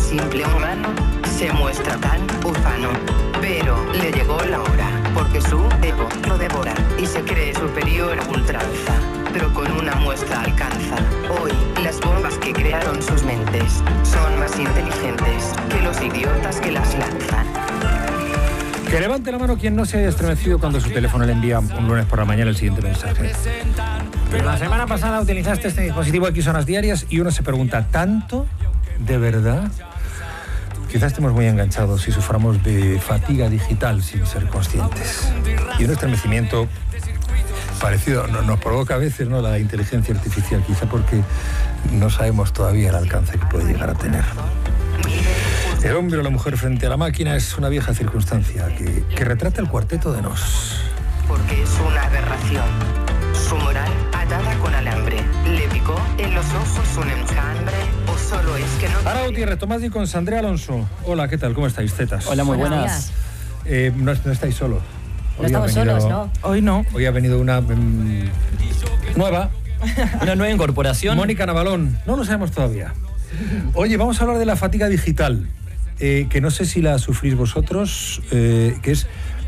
simple humano se muestra tan ufano. Pero le llegó la hora, porque su ego lo devora y se cree superior a ultranza. Pero con una muestra alcanza. Hoy, las bombas que crearon sus mentes son más inteligentes que los idiotas que las lanzan. Que levante la mano quien no se haya estremecido cuando su teléfono le envía un lunes por la mañana el siguiente mensaje. La semana pasada utilizaste este dispositivo X horas diarias y uno se pregunta, ¿tanto? ¿De verdad? Quizás estemos muy enganchados y suframos de fatiga digital sin ser conscientes. Y un estremecimiento parecido nos provoca a veces, ¿no?, la inteligencia artificial, quizá porque no sabemos todavía el alcance que puede llegar a tener. El hombre o la mujer frente a la máquina es una vieja circunstancia que retrata el cuarteto de Nos. Porque es una aberración. Su moral atada con alambre. Le picó en los ojos un enjambre. O solo es que no... Ara Gutiérrez, Tomás Di con Andrea Alonso. Hola, ¿qué tal? ¿Cómo estáis, tetas? Hola, muy buenas. No estáis solos. No estamos solos, ¿no? Hoy no. Hoy ha venido una nueva. Una nueva incorporación. Mónica Navalón. No lo sabemos todavía. Oye, vamos a hablar de la fatiga digital. Que no sé si la sufrís vosotros. ¿Qué es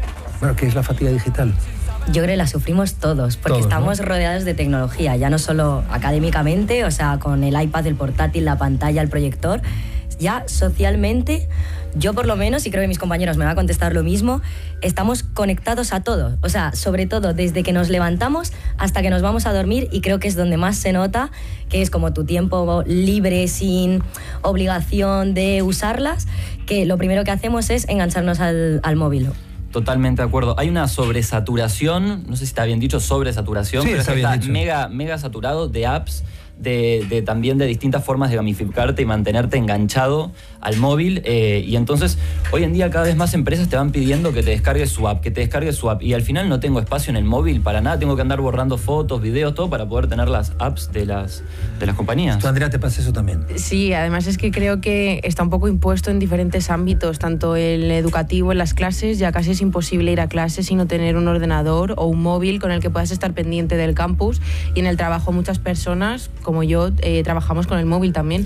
la fatiga digital? Yo creo que la sufrimos todos, porque estamos rodeados de tecnología, ya no solo académicamente, o sea, con el iPad, el portátil, la pantalla, el proyector, ya socialmente, yo por lo menos, y creo que mis compañeros me van a contestar lo mismo, estamos conectados a todo, o sea, sobre todo desde que nos levantamos hasta que nos vamos a dormir, y creo que es donde más se nota que es como tu tiempo libre, sin obligación de usarlas, que lo primero que hacemos es engancharnos al móvil. Totalmente de acuerdo. Hay una sobresaturación, no sé si está bien dicho, sobresaturación, sí, pero está mega saturado de apps, también de distintas formas de gamificarte y mantenerte enganchado al móvil. Y entonces, hoy en día cada vez más empresas te van pidiendo que te descargues su app, y al final no tengo espacio en el móvil para nada, tengo que andar borrando fotos, videos, todo para poder tener las apps de las compañías. ¿Tú, Andrea, te pasa eso también? Sí, además es que creo que está un poco impuesto en diferentes ámbitos, tanto el educativo, en las clases, ya casi es imposible ir a clases sin no tener un ordenador o un móvil con el que puedas estar pendiente del campus, y en el trabajo muchas personas, como yo, trabajamos con el móvil también.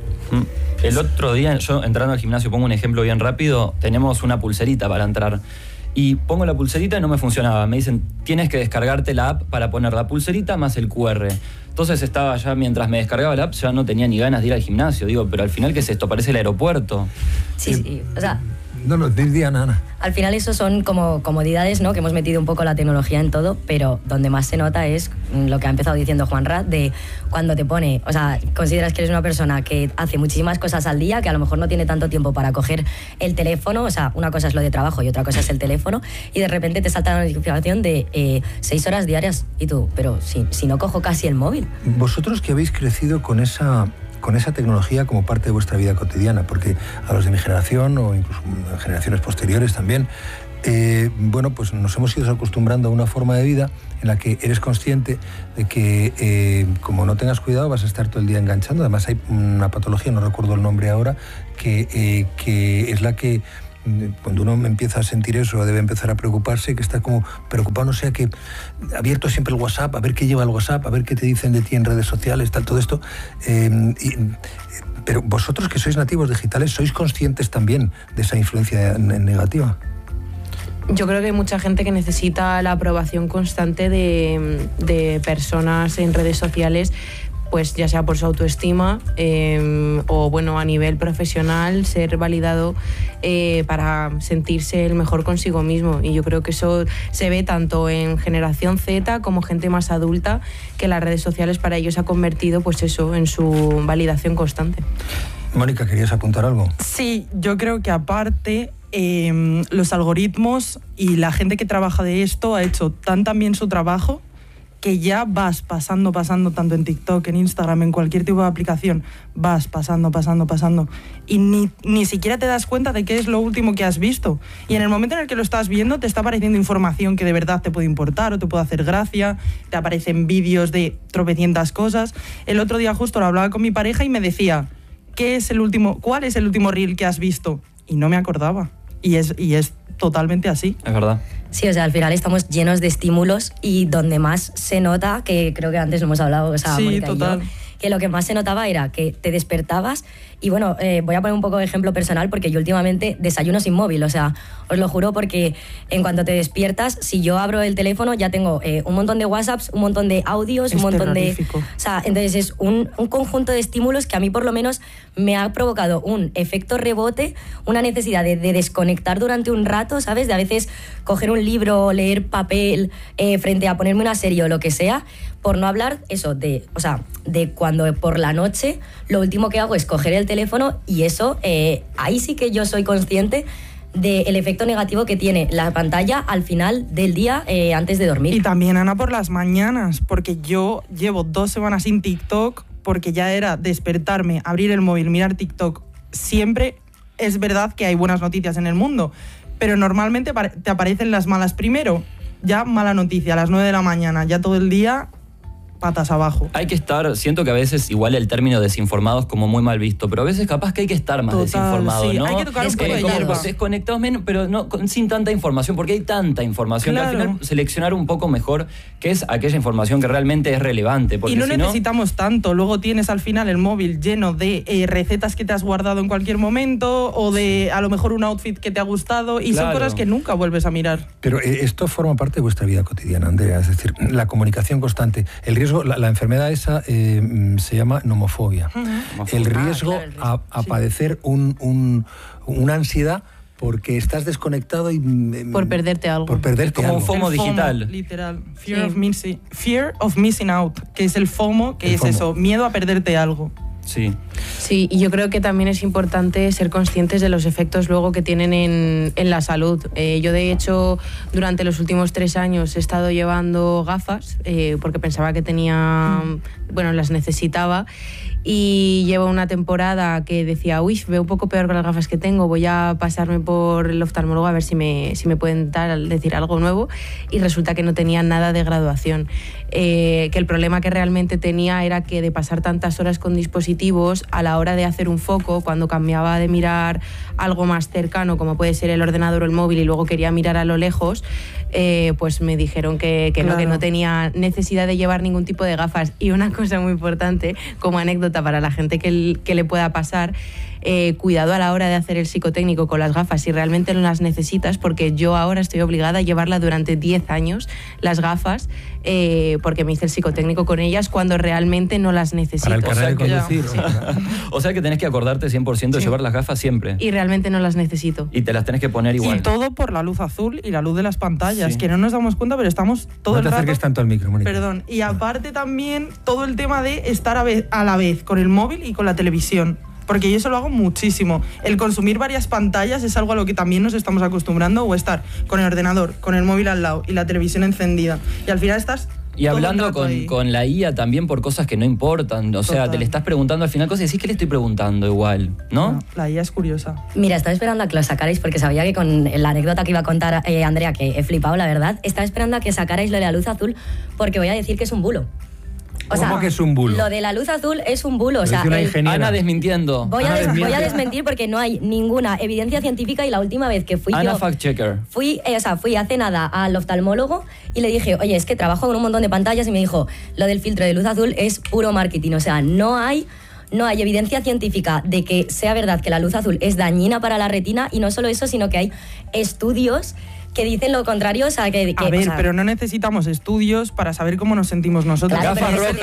El otro día, yo entrando al gimnasio, pongo un ejemplo bien rápido, tenemos una pulserita para entrar. Y pongo la pulserita y no me funcionaba. Me dicen, tienes que descargarte la app para poner la pulserita más el QR. Entonces estaba ya, mientras me descargaba la app, ya no tenía ni ganas de ir al gimnasio. Digo, pero al final, ¿qué es esto? Parece el aeropuerto. Sí, o sea... No, diría nada. Al final eso son como comodidades, ¿no?, que hemos metido un poco la tecnología en todo, pero donde más se nota es lo que ha empezado diciendo Juanra, de cuando te pone, o sea, consideras que eres una persona que hace muchísimas cosas al día, que a lo mejor no tiene tanto tiempo para coger el teléfono, o sea, una cosa es lo de trabajo y otra cosa es el teléfono, y de repente te salta la notificación de 6 horas diarias, y tú, pero si no cojo casi el móvil. Vosotros que habéis crecido con esa tecnología como parte de vuestra vida cotidiana, porque a los de mi generación o incluso generaciones posteriores también, pues nos hemos ido acostumbrando a una forma de vida en la que eres consciente de que como no tengas cuidado vas a estar todo el día enganchando. Además hay una patología, no recuerdo el nombre ahora, que es la que cuando uno empieza a sentir eso debe empezar a preocuparse, que está como preocupándose a que abierto siempre el WhatsApp, a ver qué lleva el WhatsApp, a ver qué te dicen de ti en redes sociales, tal, todo esto. Pero vosotros que sois nativos digitales, ¿sois conscientes también de esa influencia negativa? Yo creo que hay mucha gente que necesita la aprobación constante de personas en redes sociales, pues ya sea por su autoestima o bueno, a nivel profesional, ser validado para sentirse el mejor consigo mismo. Y yo creo que eso se ve tanto en generación Z como gente más adulta, que las redes sociales para ellos ha convertido, pues eso, en su validación constante. Mónica, ¿querías apuntar algo? Sí, yo creo que aparte los algoritmos y la gente que trabaja de esto ha hecho tan bien su trabajo que ya vas pasando tanto en TikTok, en Instagram, en cualquier tipo de aplicación, vas pasando y ni siquiera te das cuenta de qué es lo último que has visto, y en el momento en el que lo estás viendo te está apareciendo información que de verdad te puede importar o te puede hacer gracia, te aparecen vídeos de tropecientas cosas. El otro día justo lo hablaba con mi pareja y me decía, ¿cuál es el último reel que has visto? Y no me acordaba, y es totalmente así. Es verdad. Sí, o sea, al final estamos llenos de estímulos, y donde más se nota, que creo que antes lo hemos hablado, o sea, sí, Mónica total. y yo, que lo que más se notaba era que te despertabas y bueno, voy a poner un poco de ejemplo personal porque yo últimamente desayuno sin móvil, o sea, os lo juro porque en cuanto te despiertas, si yo abro el teléfono ya tengo un montón de WhatsApps, un montón de audios, un montón terrorífico. de... O sea, entonces es un conjunto de estímulos que a mí por lo menos me ha provocado un efecto rebote, una necesidad de desconectar durante un rato, ¿sabes? De a veces coger un libro, leer papel, frente a ponerme una serie o lo que sea, por no hablar eso de cuando por la noche lo último que hago es coger el teléfono y eso, ahí sí que yo soy consciente del efecto negativo que tiene la pantalla al final del día antes de dormir. Y también, Ana, por las mañanas, porque yo llevo 2 semanas sin TikTok porque ya era despertarme, abrir el móvil, mirar TikTok. Siempre es verdad que hay buenas noticias en el mundo, pero normalmente te aparecen las malas primero. Ya mala noticia, a las 9 de la mañana, ya todo el día patas abajo. Hay que estar, siento que a veces igual el término desinformado es como muy mal visto, pero a veces capaz que hay que estar más desinformado, sí, ¿no? hay que tocar un poco de como hierba. desconectados menos, pero no sin tanta información, porque hay tanta información Claro. que al final seleccionar un poco mejor qué es aquella información que realmente es relevante. Porque Y no si necesitamos tanto. Luego tienes al final el móvil lleno de recetas que te has guardado en cualquier momento o de a lo mejor un outfit que te ha gustado y son cosas que nunca vuelves a mirar. Pero esto forma parte de vuestra vida cotidiana, Andrea. Es decir, la comunicación constante. El riesgo, la enfermedad esa se llama nomofobia. El riesgo a padecer una ansiedad porque estás desconectado y... Por perderte algo. Por perderte como algo. un FOMO digital. Literal. Fear of missing out, que es el FOMO, que es eso, miedo a perderte algo. Sí. Sí, y yo creo que también es importante ser conscientes de los efectos luego que tienen en la salud. Yo, de hecho, durante los últimos 3 años he estado llevando gafas porque pensaba que tenía, bueno, las necesitaba. Y llevo una temporada que decía, uy, veo un poco peor con las gafas que tengo, voy a pasarme por el oftalmólogo a ver si me pueden decir algo nuevo. Y resulta que no tenía nada de graduación. Que el problema que realmente tenía era que de pasar tantas horas con dispositivos, a la hora de hacer un foco, cuando cambiaba de mirar algo más cercano, como puede ser el ordenador o el móvil, y luego quería mirar a lo lejos, pues me dijeron que no tenía necesidad de llevar ningún tipo de gafas. Y una cosa muy importante, como anécdota para la gente que le pueda pasar, cuidado a la hora de hacer el psicotécnico con las gafas si realmente no las necesitas, porque yo ahora estoy obligada a llevarla durante 10 años, las gafas, porque me hice el psicotécnico con ellas cuando realmente no las necesito. Para el carnet de conducir. O sea que tenés que acordarte 100% de llevar las gafas siempre. Y realmente no las necesito. Y te las tenés que poner igual. Y todo por la luz azul y la luz de las pantallas, que no nos damos cuenta, pero estamos todo el rato... No te acerques tanto al micro, Mónica. Perdón. Y aparte también todo el tema de estar a la vez con el móvil y con la televisión. Porque yo eso lo hago muchísimo. El consumir varias pantallas es algo a lo que también nos estamos acostumbrando, o estar con el ordenador, con el móvil al lado y la televisión encendida. Y al final estás... Y hablando con la IA también por cosas que no importan. O sea, te le estás preguntando al final cosas y decís, ¿qué le estoy preguntando igual? ¿No? La IA es curiosa. Mira, estaba esperando a que lo sacarais porque sabía que con la anécdota que iba a contar Andrea, que he flipado, la verdad, estaba esperando a que sacarais lo de la luz azul porque voy a decir que es un bulo. O sea, ¿cómo que es un bulo? Lo de la luz azul es un bulo. O sea, Ana desmintiendo. Voy a desmentir porque no hay ninguna evidencia científica y la última vez que fui Ana fact checker. Fui hace nada al oftalmólogo y le dije, oye, es que trabajo con un montón de pantallas y me dijo, lo del filtro de luz azul es puro marketing. O sea, no hay evidencia científica de que sea verdad que la luz azul es dañina para la retina y no solo eso, sino que hay estudios que dicen lo contrario, o sea, que... A ver, pero no necesitamos estudios para saber cómo nos sentimos nosotros. Claro,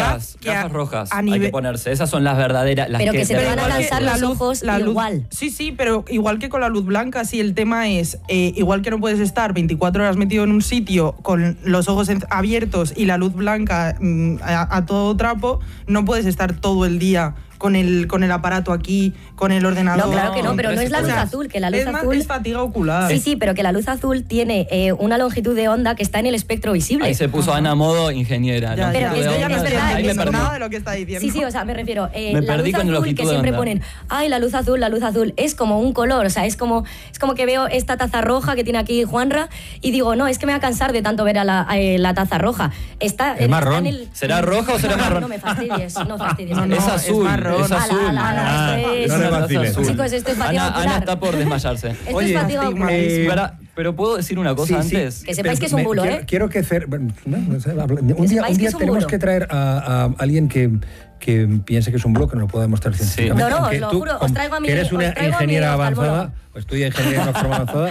Gafas rojas, hay que ponerse. Esas son las verdaderas. Las pero que se te van a cansar los ojos igual. Sí, pero igual que con la luz blanca, sí, el tema es, igual que no puedes estar 24 horas metido en un sitio con los ojos abiertos y la luz blanca a todo trapo, no puedes estar todo el día con el aparato aquí, con el ordenador. No, claro que no, pero no es la luz azul, que la luz azul... Es fatiga ocular. Sí, pero que la luz azul tiene una longitud de onda que está en el espectro visible. Ahí se puso Ana modo ingeniera. Ya, pero que ya es no verdad, entiendo nada de lo que está diciendo. Sí, o sea, me refiero, me la perdí luz con azul longitud que siempre de onda. ponen, ay, la luz azul, es como un color, o sea, es como que veo esta taza roja que tiene aquí Juanra y digo, no, es que me va a cansar de tanto ver a la taza roja. Está marrón. ¿Será roja o será marrón? No me fastidies, no fastidies. Es azul, es azul. No le vaciles. Chicos, esto es fatiga ocular. Ana está por desmayarse. Esto es fatiga ocular. Pero ¿puedo decir una cosa antes? Que sepáis que es un bulo, Quiero que un día es un tenemos bulo. que traer a alguien que que piense que es un blog, que no lo pueda demostrar científicamente. No, os lo juro, os traigo a mi... Que eres una ingeniera avanzada, o estudia ingeniería de una forma avanzada,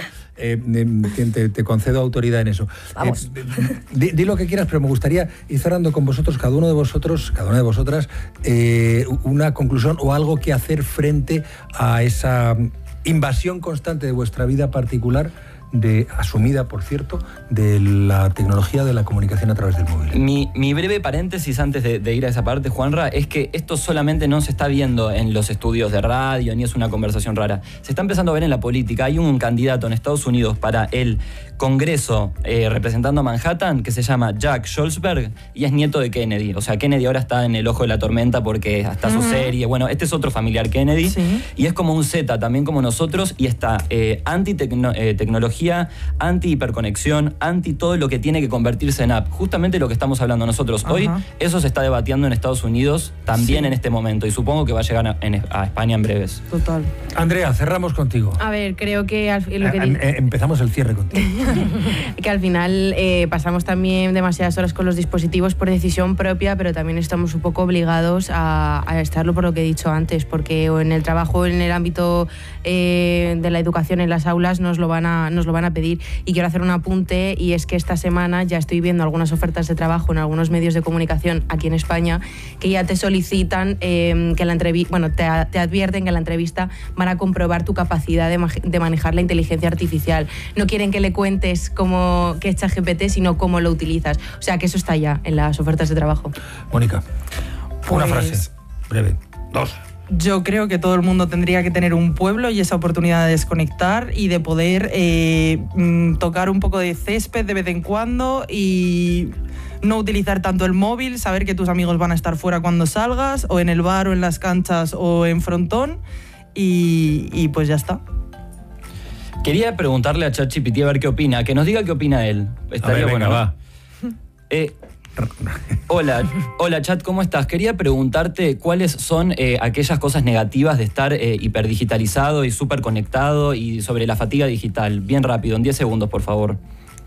te concedo autoridad en eso. Vamos. Di lo que quieras, pero me gustaría ir cerrando con vosotros, cada uno de vosotros, cada una de vosotras, una conclusión o algo que hacer frente a esa invasión constante de vuestra vida particular, asumida, por cierto, de la tecnología de la comunicación a través del móvil. Mi breve paréntesis antes de ir a esa parte, Juanra, es que esto solamente no se está viendo en los estudios de radio, ni es una conversación rara. Se está empezando a ver en la política. Hay un candidato en Estados Unidos para el Congreso representando a Manhattan que se llama Jack Schultzberg y es nieto de Kennedy. O sea, Kennedy ahora está en el ojo de la tormenta porque hasta su serie. Bueno, este es otro familiar Kennedy. Sí. Y es como un Z, también como nosotros, y está anti-tecnología, anti-hiperconexión, anti todo lo que tiene que convertirse en app. Justamente lo que estamos hablando nosotros hoy, eso se está debatiendo en Estados Unidos también en este momento y supongo que va a llegar a España en breves. Total. Andrea, cerramos contigo. A ver, creo que empezamos el cierre contigo. Que al final pasamos también demasiadas horas con los dispositivos por decisión propia, pero también estamos un poco obligados a estarlo por lo que he dicho antes, porque o en el trabajo, en el ámbito de la educación en las aulas nos lo van a pedir. Y quiero hacer un apunte, y es que esta semana ya estoy viendo algunas ofertas de trabajo en algunos medios de comunicación aquí en España que ya te solicitan que la entrevista, bueno, te advierten que en la entrevista van a comprobar tu capacidad de manejar la inteligencia artificial. No quieren que le cuentes qué es ChatGPT, sino cómo lo utilizas. O sea, que eso está ya en las ofertas de trabajo. Mónica, una frase breve. 2. Yo creo que todo el mundo tendría que tener un pueblo y esa oportunidad de desconectar y de poder tocar un poco de césped de vez en cuando y no utilizar tanto el móvil, saber que tus amigos van a estar fuera cuando salgas, o en el bar, o en las canchas, o en frontón, y pues ya está. Quería preguntarle a ChatGPT a ver qué opina, que nos diga qué opina él. Estaría bueno. Va. Hola Chat, ¿cómo estás? Quería preguntarte cuáles son aquellas cosas negativas de estar hiperdigitalizado y súper conectado y sobre la fatiga digital. Bien rápido, en 10 segundos, por favor.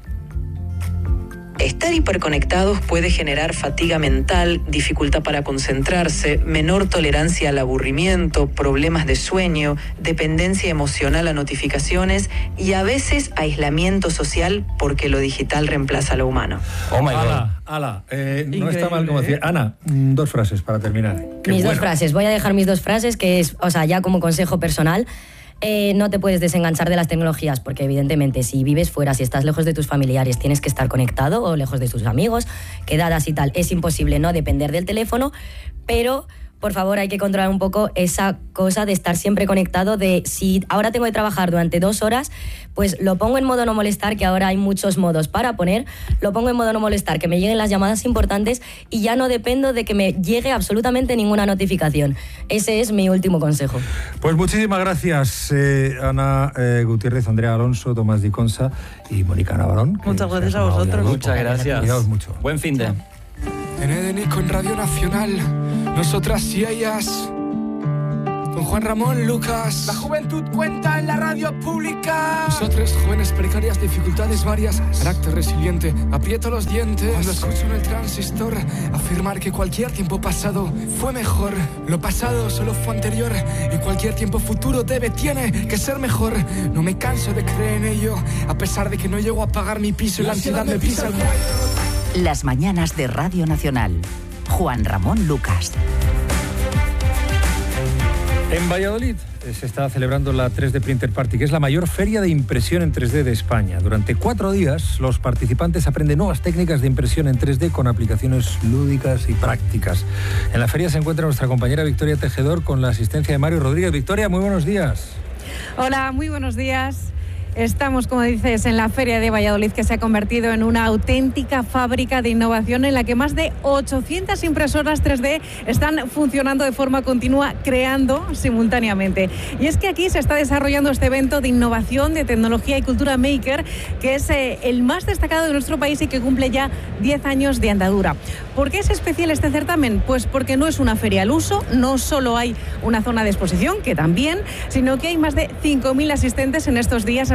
Estar hiperconectados puede generar fatiga mental, dificultad para concentrarse, menor tolerancia al aburrimiento, problemas de sueño, dependencia emocional a notificaciones y a veces aislamiento social porque lo digital reemplaza a lo humano. Oh my God. No está mal como decir. Ana, 2 frases para terminar. Mis 2 frases. Voy a dejar mis 2 frases, que es, o sea, ya como consejo personal. No te puedes desenganchar de las tecnologías porque evidentemente si vives fuera, si estás lejos de tus familiares, tienes que estar conectado, o lejos de tus amigos, quedadas y tal. Es imposible no depender del teléfono, pero por favor hay que controlar un poco esa cosa de estar siempre conectado, de si ahora tengo que trabajar durante 2 horas, pues lo pongo en modo no molestar, que ahora hay muchos modos para poner, lo pongo en modo no molestar, que me lleguen las llamadas importantes y ya no dependo de que me llegue absolutamente ninguna notificación. Ese es mi último consejo. Pues muchísimas gracias, Ana Gutiérrez, Andrea Alonso, Tomás Di Consa y Mónica Navarón. Muchas gracias a vosotros. Muchas gracias. Cuidaos mucho. Buen fin de... En Edenico, en Radio Nacional, nosotras y ellas, con Juan Ramón Lucas. La juventud cuenta en la radio pública. Nosotros, jóvenes precarias, dificultades varias, carácter resiliente, aprieto los dientes. Cuando escucho en el transistor afirmar que cualquier tiempo pasado fue mejor, lo pasado solo fue anterior y cualquier tiempo futuro tiene que ser mejor. No me canso de creer en ello, a pesar de que no llego a pagar mi piso y la ansiedad me pisa el cuello. Las mañanas de Radio Nacional. Juan Ramón Lucas. En Valladolid se está celebrando la 3D Printer Party, que es la mayor feria de impresión en 3D de España. Durante 4 días, los participantes aprenden nuevas técnicas de impresión en 3D con aplicaciones lúdicas y prácticas. En la feria se encuentra nuestra compañera Victoria Tejedor con la asistencia de Mario Rodríguez. Victoria, muy buenos días. Hola, muy buenos días. Estamos, como dices, en la Feria de Valladolid, que se ha convertido en una auténtica fábrica de innovación en la que más de 800 impresoras 3D están funcionando de forma continua, creando simultáneamente. Y es que aquí se está desarrollando este evento de innovación, de tecnología y cultura maker, que es el más destacado de nuestro país y que cumple ya 10 años de andadura. ¿Por qué es especial este certamen? Pues porque no es una feria al uso, no solo hay una zona de exposición, que también, sino que hay más de 5.000 asistentes en estos días,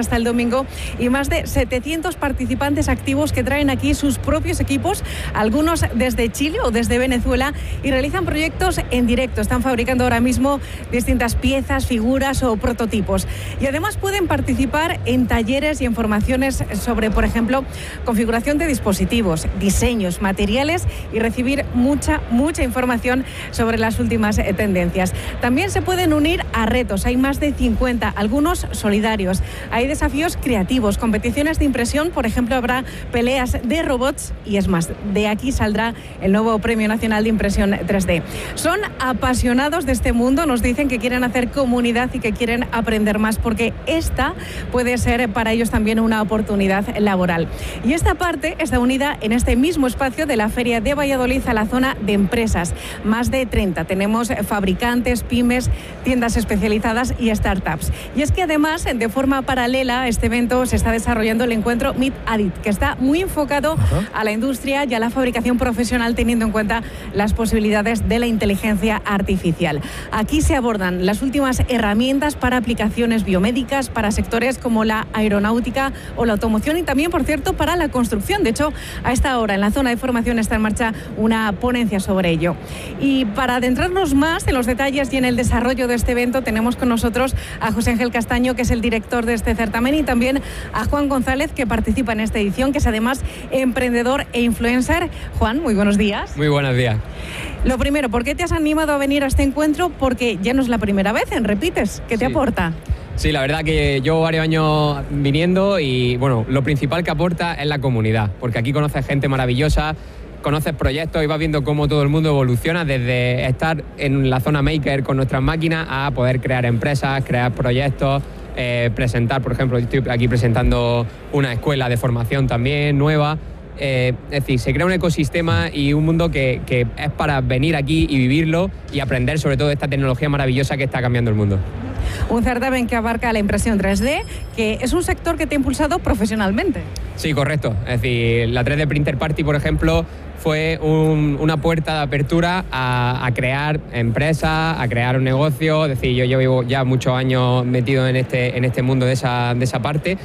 hasta el domingo y más de 700 participantes activos que traen aquí sus propios equipos, algunos desde Chile o desde Venezuela, y realizan proyectos en directo. Están fabricando ahora mismo distintas piezas, figuras o prototipos. Y además pueden participar en talleres y en formaciones sobre, por ejemplo, configuración de dispositivos, diseños, materiales y recibir mucha información sobre las últimas tendencias. También se pueden unir a retos, hay más de 50, algunos solidarios. Hay desafíos creativos, competiciones de impresión, por ejemplo, habrá peleas de robots y es más, de aquí saldrá el nuevo Premio Nacional de Impresión 3D. Son apasionados de este mundo, nos dicen que quieren hacer comunidad y que quieren aprender más porque esta puede ser para ellos también una oportunidad laboral. Y esta parte está unida en este mismo espacio de la Feria de Valladolid a la zona de empresas. Más de 30. Tenemos fabricantes, pymes, tiendas especializadas y startups. Y es que además, de forma paralela a este evento, se está desarrollando el encuentro Meet Adit, que está muy enfocado a la industria y a la fabricación profesional, teniendo en cuenta las posibilidades de la inteligencia artificial. Aquí se abordan las últimas herramientas para aplicaciones biomédicas, para sectores como la aeronáutica o la automoción y también, por cierto, para la construcción. De hecho, a esta hora en la zona de formación está en marcha una ponencia sobre ello. Y para adentrarnos más en los detalles y en el desarrollo de este evento, tenemos con nosotros a José Ángel Castaño, que es el director de este certamen, y también a Juan González, que participa en esta edición, que es además emprendedor e influencer. Juan, muy buenos días. Muy buenos días. Lo primero, ¿por qué te has animado a venir a este encuentro? Porque ya no es la primera vez, repites. ¿Qué te aporta? Sí, la verdad que llevo varios años viniendo y, bueno, lo principal que aporta es la comunidad, porque aquí conoces gente maravillosa, conoces proyectos y vas viendo cómo todo el mundo evoluciona desde estar en la zona maker con nuestras máquinas a poder crear empresas, crear proyectos, presentar, por ejemplo, estoy aquí presentando una escuela de formación también nueva. Es decir, se crea un ecosistema y un mundo que es para venir aquí y vivirlo y aprender sobre todo de esta tecnología maravillosa que está cambiando el mundo. Un certamen que abarca la impresión 3D, que es un sector que te ha impulsado profesionalmente. Sí, correcto. Es decir, la 3D Printer Party, por ejemplo, fue una puerta de apertura a crear empresas, a crear un negocio. Es decir, yo llevo ya muchos años metido en este mundo de esa parte.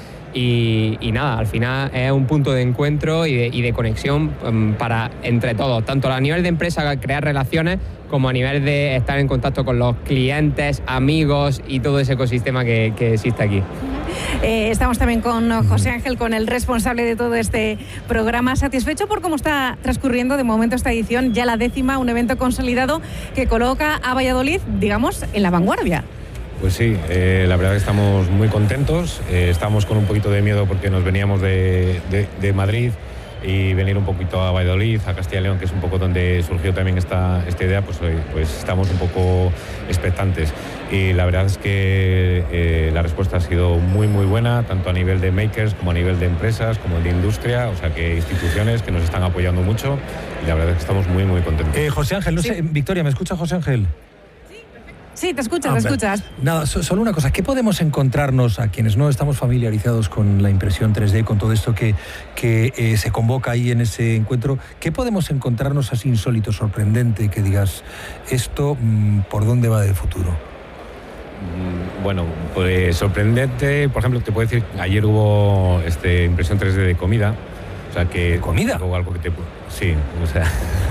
Y nada, al final es un punto de encuentro y de conexión para entre todos, tanto a nivel de empresa, crear relaciones, como a nivel de estar en contacto con los clientes, amigos y todo ese ecosistema que existe aquí. Estamos también con José Ángel, con el responsable de todo este programa. ¿Satisfecho por cómo está transcurriendo de momento esta edición, ya la 10ª, un evento consolidado que coloca a Valladolid, digamos, en la vanguardia? Pues sí, la verdad que estamos muy contentos, estamos con un poquito de miedo porque nos veníamos de Madrid y venir un poquito a Valladolid, a Castilla y León, que es un poco donde surgió también esta idea, pues estamos un poco expectantes. Y la verdad es que la respuesta ha sido muy buena, tanto a nivel de makers como a nivel de empresas, como de industria, o sea que instituciones que nos están apoyando mucho y la verdad es que estamos muy contentos. José Ángel, no sé, Victoria, ¿me escucha José Ángel? Sí, te escuchas. Nada, solo una cosa. ¿Qué podemos encontrarnos a quienes no estamos familiarizados con la impresión 3D, con todo esto que se convoca ahí en ese encuentro? ¿Qué podemos encontrarnos así insólito, sorprendente, que digas, esto, ¿por dónde va de futuro? Bueno, pues sorprendente. Por ejemplo, te puedo decir, ayer hubo impresión 3D de comida. O sea que... ¿Comida? Algo que te... Sí, o sea,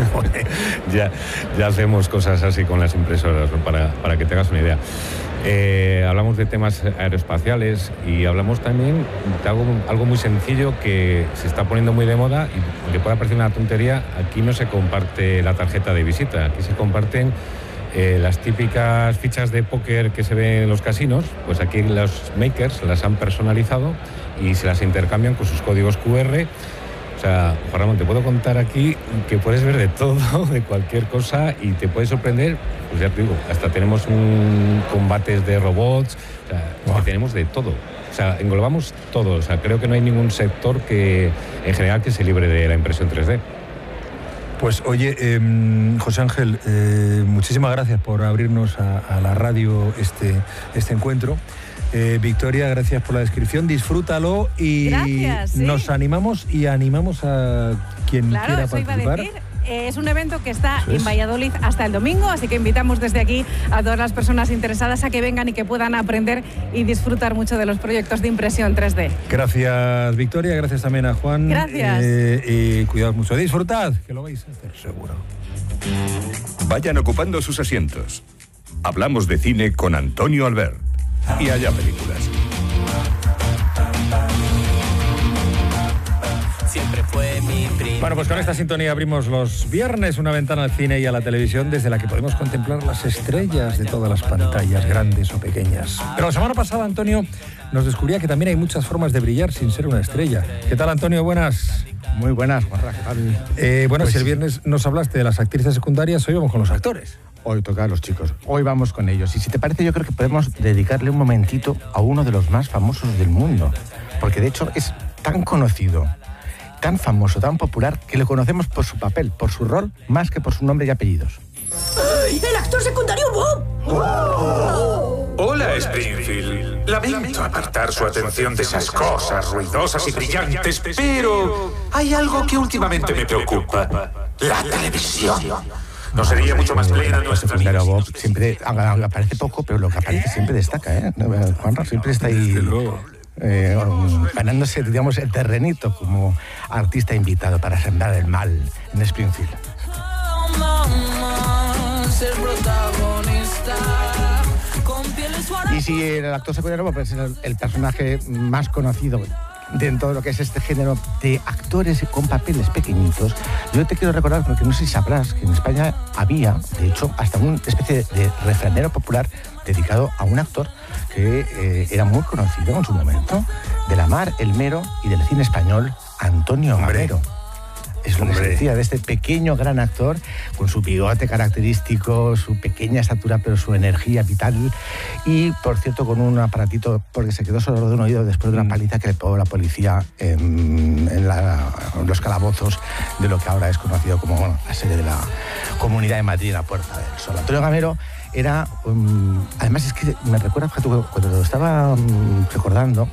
ya hacemos cosas así con las impresoras, ¿no? para que te hagas una idea. Hablamos de temas aeroespaciales y hablamos también de algo muy sencillo que se está poniendo muy de moda y aunque pueda parecer una tontería, aquí no se comparte la tarjeta de visita, aquí se comparten las típicas fichas de póker que se ven en los casinos, pues aquí los makers las han personalizado y se las intercambian con sus códigos QR. O sea, Juan Ramón, te puedo contar aquí que puedes ver de todo, de cualquier cosa y te puede sorprender, pues ya te digo, hasta tenemos combates de robots, o sea, que tenemos de todo. O sea, englobamos todo, o sea, creo que no hay ningún sector que en general que se libre de la impresión 3D. Pues oye, José Ángel, muchísimas gracias por abrirnos a la radio este encuentro. Victoria, gracias por la descripción, disfrútalo y gracias, sí. Nos animamos a quien quiera participar. Eso iba a decir. Es un evento que está en Valladolid hasta el domingo, así que invitamos desde aquí a todas las personas interesadas a que vengan y que puedan aprender y disfrutar mucho de los proyectos de impresión 3D. Gracias, Victoria, gracias también a Juan. Gracias. Y cuidado mucho, disfrutad, que lo vais a hacer seguro. Vayan ocupando sus asientos. Hablamos de cine con Antonio Albert. Y allá películas. Siempre fue mi primer... Bueno, pues con esta sintonía abrimos los viernes una ventana al cine y a la televisión desde la que podemos contemplar las estrellas de todas las pantallas, grandes o pequeñas. Pero la semana pasada, Antonio nos descubría que también hay muchas formas de brillar sin ser una estrella. ¿Qué tal, Antonio? Buenas. Muy buenas, Juanra. Bueno, Pues si el viernes nos hablaste de las actrices secundarias, hoy vamos con los actores. Hoy toca a los chicos. Hoy vamos con ellos. Y si te parece, yo creo que podemos dedicarle un momentito a uno de los más famosos del mundo. Porque de hecho es tan conocido, tan famoso, tan popular, que lo conocemos por su papel, por su rol, más que por su nombre y apellidos. ¡El actor secundario Bob! Hola, Springfield. Lamento apartar su atención de esas cosas ruidosas y brillantes, pero hay algo que últimamente me preocupa. La televisión. ¿No sería mucho más plena nuestra vida? Bob siempre aparece poco, pero lo que aparece siempre destaca, ¿eh? Juanra siempre está ahí ganándose, digamos, el terrenito como artista invitado para sembrar el mal en Springfield. Y si el actor secundario pues, es el personaje más conocido dentro de lo que es este género de actores con papeles pequeñitos, yo te quiero recordar, porque no sé si sabrás, que en España había, de hecho, hasta una especie de refranero popular dedicado a un actor que era muy conocido en su momento, de la mar, el mero y del cine español, Antonio Gamero. Es lo que se decía de este pequeño gran actor, con su bigote característico, su pequeña estatura, pero su energía vital. Y, por cierto, con un aparatito, porque se quedó solo de un oído después de una paliza que le pegó la policía en los calabozos de lo que ahora es conocido como la sede de la Comunidad de Madrid, la Puerta del Sol. Antonio Gamero era, además es que me recuerda, cuando lo estaba recordando,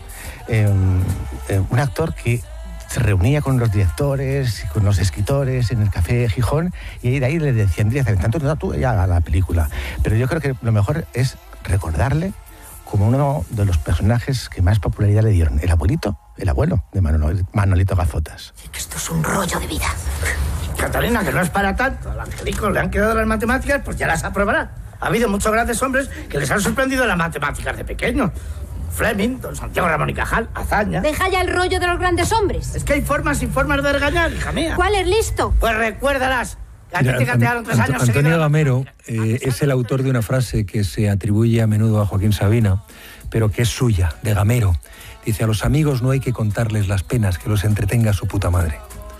un actor que se reunía con los directores y con los escritores en el Café Gijón y de ahí le decían directamente, Antonio, tú ya haga la película. Pero yo creo que lo mejor es recordarle como uno de los personajes que más popularidad le dieron, el abuelo de Manolito Gafotas. Que esto es un rollo de vida. Catalina, que no es para tanto. Al Angelico le han quedado las matemáticas, pues ya las aprobará. Ha habido muchos grandes hombres que les han sorprendido las matemáticas de pequeño. Fleming, don Santiago Ramón y Cajal, Azaña. Deja ya el rollo de los grandes hombres. Es que hay formas y formas de regañar, hija mía. ¿Cuál es listo? Pues recuérdalas. Que a ti te catearon 3 años Antonio Gamero es el autor de una frase que se atribuye a menudo a Joaquín Sabina, pero que es suya, de Gamero. Dice, a los amigos no hay que contarles las penas, que los entretenga su puta madre.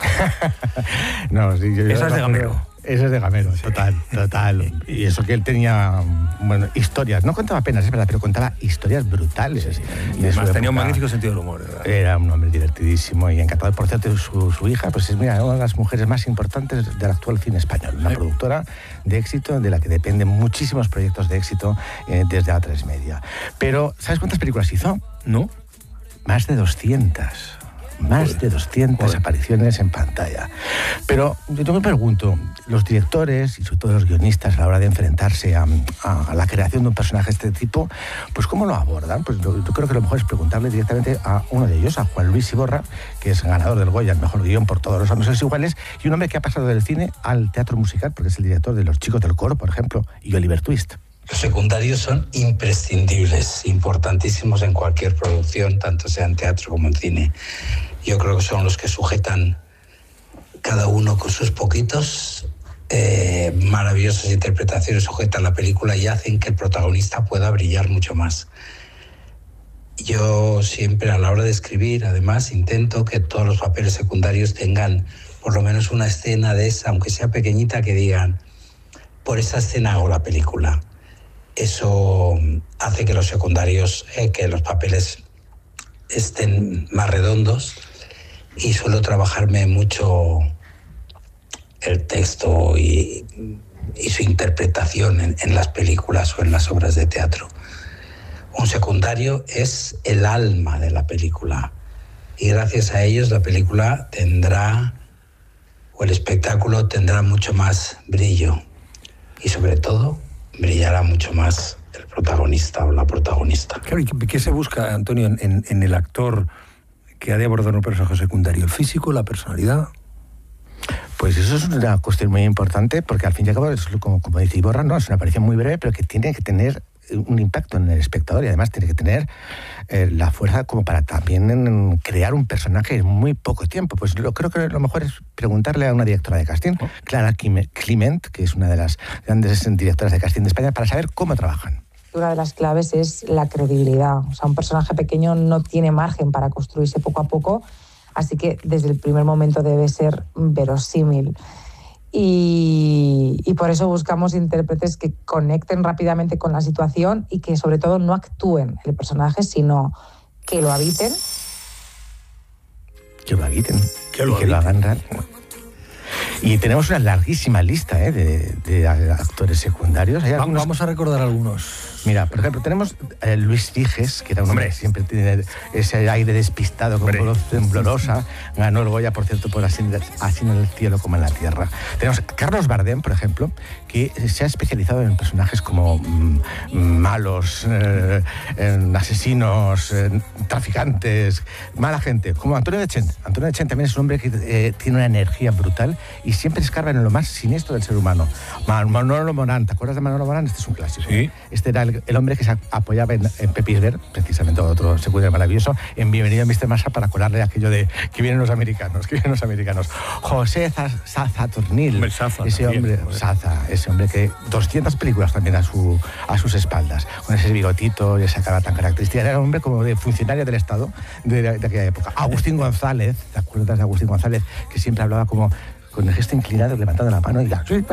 No, sí, esa es de Gamero. Ese es de Gamero, sí. Total. Y eso que él tenía, bueno, historias. No contaba penas, es verdad, pero contaba historias brutales. Sí. Y además tenía un magnífico sentido del humor, ¿verdad? Era un hombre divertidísimo y encantado. Por cierto, su hija, pues es una de las mujeres más importantes del actual cine español. Una productora de éxito de la que dependen muchísimos proyectos de éxito desde A3 Media. Pero, ¿sabes cuántas películas hizo? ¿No? Más de 200. Más de 200 apariciones en pantalla. Pero yo me pregunto, los directores y sobre todo los guionistas a la hora de enfrentarse a la creación de un personaje de este tipo, pues ¿cómo lo abordan? Pues yo creo que lo mejor es preguntarle directamente a uno de ellos, a Juan Luis Iborra, que es ganador del Goya, el mejor guión por Todos los hombres son iguales, y un hombre que ha pasado del cine al teatro musical, porque es el director de Los chicos del coro, por ejemplo, y Oliver Twist. Los secundarios son imprescindibles, importantísimos en cualquier producción, tanto sea en teatro como en cine. Yo creo que son los que sujetan, cada uno con sus poquitos, maravillosas interpretaciones, sujetan la película y hacen que el protagonista pueda brillar mucho más. Yo siempre a la hora de escribir, además, intento que todos los papeles secundarios tengan por lo menos una escena de esa, aunque sea pequeñita, que digan, por esa escena hago la película. Eso hace que los secundarios, que los papeles estén más redondos, y suelo trabajarme mucho el texto y su interpretación en las películas o en las obras de teatro. Un secundario es el alma de la película y gracias a ellos la película tendrá o el espectáculo tendrá mucho más brillo y sobre todo brillará mucho más el protagonista o la protagonista. Claro, ¿y qué se busca, Antonio, en el actor que ha de abordar un personaje secundario? ¿El físico, la personalidad? Pues eso es una cuestión muy importante, porque al fin y al cabo, como dice Iborra, ¿no? Es una aparición muy breve, pero que tiene que tener un impacto en el espectador y además tiene que tener la fuerza como para también crear un personaje en muy poco tiempo. Pues creo que lo mejor es preguntarle a una directora de casting, Clara Clement, que es una de las grandes directoras de casting de España, para saber cómo trabajan. Una de las claves es la credibilidad. O sea, un personaje pequeño no tiene margen para construirse poco a poco, así que desde el primer momento debe ser verosímil. Y por eso buscamos intérpretes que conecten rápidamente con la situación y que sobre todo no actúen el personaje, sino que lo habiten. Que lo hagan real. Y tenemos una larguísima lista de actores secundarios. Vamos a recordar algunos. Mira, por ejemplo, tenemos a Luis Figes, que era un hombre que siempre tiene ese aire despistado, con voz temblorosa. Ganó el Goya, por cierto, por Así en el cielo como en la tierra. Tenemos a Carlos Bardem, por ejemplo, que se ha especializado en personajes como malos, asesinos, traficantes, mala gente, como Antonio Dechent. Antonio Dechent también es un hombre que tiene una energía brutal y siempre escarba en lo más siniestro del ser humano. Manolo Morán, ¿te acuerdas de Manolo Morán? Este es un clásico. Sí. Este era el hombre que se apoyaba en Pepe Isbert, precisamente otro secundario maravilloso, en Bienvenido a Mr. Massa, para colarle aquello de que vienen los americanos. José Saza-Tornil, ese hombre que 200 películas también a sus espaldas, con ese bigotito y esa cara tan característica. Era un hombre como de funcionario del Estado de aquella época. Agustín González, ¿te acuerdas de Agustín González? Que siempre hablaba como con el gesto inclinado, levantando la mano y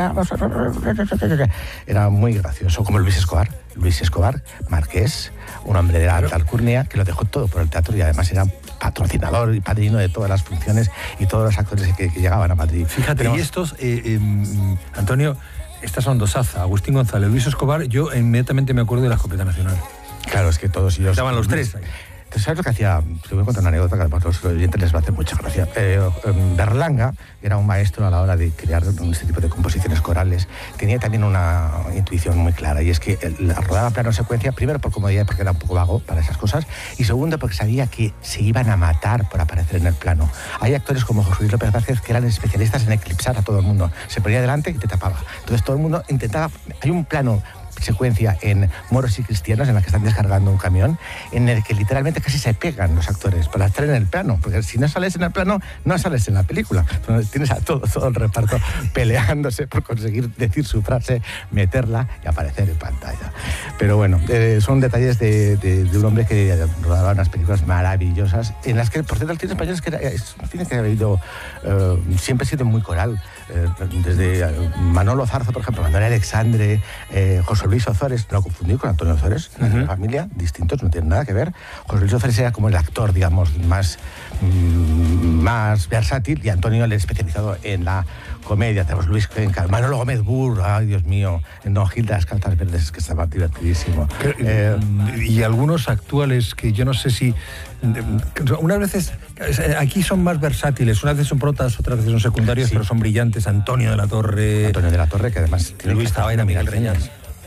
era muy gracioso. Como Luis Escobar, marqués, un hombre de alta alcurnia que lo dejó todo por el teatro y además era patrocinador y padrino de todas las funciones y todos los actores que llegaban a Madrid. Fíjate, y estos, Antonio, estas son dos Saza, Agustín González, Luis Escobar. Yo inmediatamente me acuerdo de la Escopeta Nacional. Claro, es que todos ellos estaban los tres ahí. ¿Sabes lo que hacía? Te voy a contar una anécdota que además los oyentes les va a hacer mucha gracia. Berlanga era un maestro a la hora de crear este tipo de composiciones corales. Tenía también una intuición muy clara, y es que rodaba plano secuencia, primero por comodidad, porque era un poco vago para esas cosas, y segundo porque sabía que se iban a matar por aparecer en el plano. Hay actores como José Luis López Vázquez que eran especialistas en eclipsar a todo el mundo. Se ponía delante y te tapaba. Entonces todo el mundo intentaba... Hay un plano secuencia en Moros y Cristianos en la que están descargando un camión, en el que literalmente casi se pegan los actores para estar en el plano, porque si no sales en el plano no sales en la película. Entonces, tienes a todo el reparto peleándose por conseguir decir su frase, meterla y aparecer en pantalla. Pero bueno, son detalles de un hombre que rodaba unas películas maravillosas, en las que, por cierto, el cine español es un cine que ha ido siempre ha sido muy coral, desde Manolo Zarzo, por ejemplo, Manuel Alexandre, José Luis Ozores, no confundir con Antonio Ozores, una familia distintos, no tienen nada que ver. José Luis Ozores era como el actor, digamos, más versátil, y Antonio el especializado en la comedia. Tenemos Luis Cuenca, Manolo Gómez Burr, ay Dios mío, en Don Gil de las Cartas Verdes, que estaba divertidísimo. Y algunos actuales que yo no sé si... Unas veces, aquí son más versátiles, unas veces son protas, otras veces son secundarios, sí, pero son brillantes. Antonio de la Torre, que además tiene Luis Tabaina, Miguel Reñas.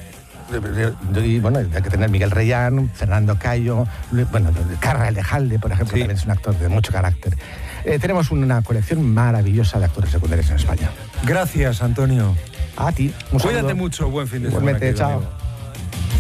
Y bueno, hay que tener Miguel Reyán, Fernando Cayo, bueno, Carra Elejalde, por ejemplo, sí, también es un actor de mucho carácter. Tenemos una colección maravillosa de actores secundarios en España. Gracias, Antonio. A ti. Cuídate mucho, buen fin de semana. Igualmente, chao.